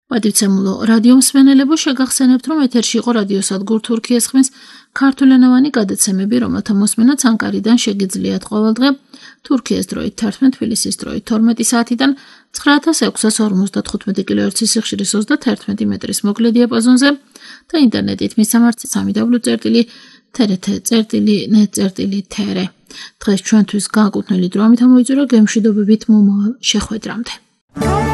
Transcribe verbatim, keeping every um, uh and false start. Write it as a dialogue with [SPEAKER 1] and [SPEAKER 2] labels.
[SPEAKER 1] Պատիվցემուլո ռադիոմ սվենելեբո շեգախսենեբտրում եթերში იყო ռադիոսადგուր Թուրքիես խմես քարտուլենավանի կադեցեմեբի ռոմաթամոսմենա ցանկարիդան շեգիձլիատ qovalդղե Թուրքիես դրոյի թարթմեն Թբիլիսիս դրոյի թորմետի սաաթիդան ცხრაათას ექვსას ორმოცდათხუთმეტი კილოჰერცის სიხშირის ოცდაათერთმეტი მეტრის მოკლე დიაპაზონზე და ინტერნეტით მისამართი სამი დაბლიუ წერტილი თერეთე წერტილი ნეტ წერტილი თერე დღეს ჩვენთვის განკუთვნილი დრო ამით ამოიწურა გემშვიდობებით მომავალ შეხვედრამდე